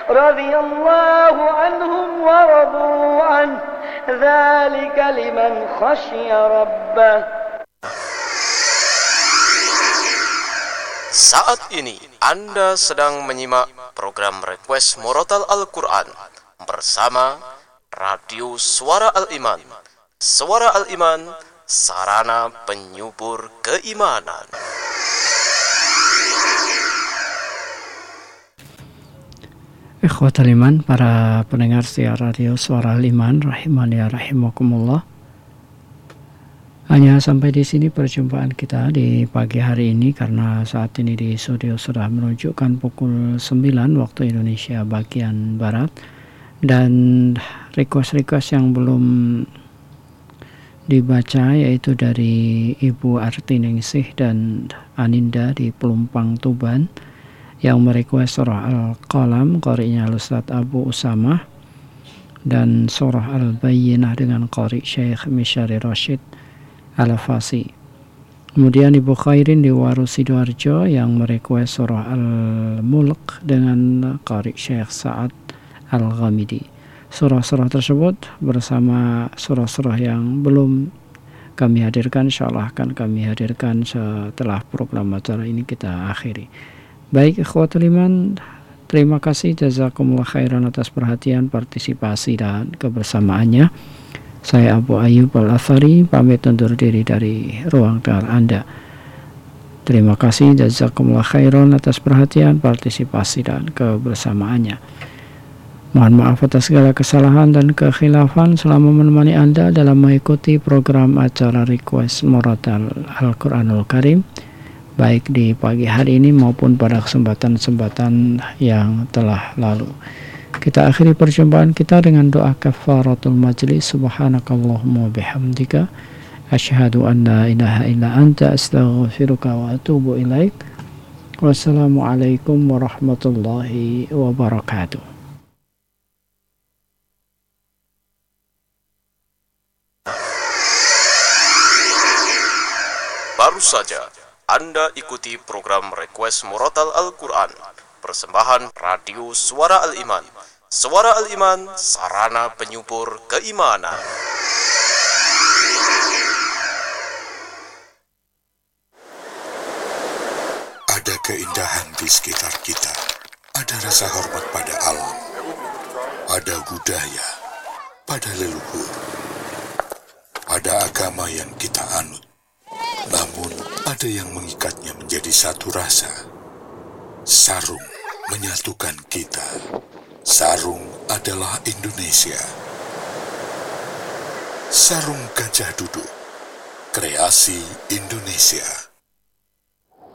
radhiyallahu anhum wa radu an dzalika liman khashiya rabbah. Saat ini Anda sedang menyimak program Request Murotal Al-Quran bersama Radio Suara Al-Iman. Suara Al-Iman, sarana penyubur keimanan. Ikhwatal iman, para pendengar setia Radio Suara Al-Iman, rahimani ya rahimakumullah. Hanya sampai di sini perjumpaan kita di pagi hari ini, karena saat ini di studio sudah menunjukkan pukul 9 waktu Indonesia bagian Barat, dan request-request yang belum dibaca yaitu dari Ibu Artiningsih dan Aninda di Pelumpang Tuban yang merequest surah Al-Qalam, qari'nya Ustaz Abu Usamah, dan surah Al-Bayyinah dengan qari' Syekh Misyari Rashid Al-Fasi. Kemudian Ibu Khairin di Waru Sidoarjo yang merequest surah Al-Mulk dengan qari Syekh Sa'ad Al-Ghamidi. Surah-surah tersebut bersama surah-surah yang belum kami hadirkan, insyaallah akan kami hadirkan setelah program acara ini kita akhiri. Baik ikhwatul iman, terima kasih jazakumullah khairan atas perhatian, partisipasi dan kebersamaannya. Saya Abu Ayyub Al-Athari pamit undur diri dari ruang dengar Anda. Terima kasih jazakumullah khairan atas perhatian, partisipasi dan kebersamaannya. Mohon maaf atas segala kesalahan dan kekhilafan selama menemani Anda dalam mengikuti program acara Request Murotal Al-Quranul Karim, baik di pagi hari ini maupun pada kesempatan-kesempatan yang telah lalu. Kita akhiri perjumpaan kita dengan doa kafaratul majlis. Subhanakallahumma bihamdika asyhadu an la ilaha illa anta astaghfiruka wa atubu ilaik. Wassalamualaikum warahmatullahi wabarakatuh. Baru saja Anda ikuti program Request Murotal Al-Quran, persembahan Radio Suara Al-Iman. Suara Al-Iman, sarana penyubur keimanan. Ada keindahan di sekitar kita. Ada rasa hormat pada alam. Ada budaya pada leluhur. Ada agama yang kita anut. Namun ada yang mengikatnya menjadi satu rasa. Sarung menyatukan kita. Sarung adalah Indonesia. Sarung Gajah Duduk, kreasi Indonesia.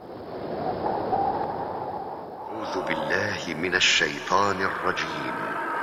A'udzu billahi minasy syaithanir rajim.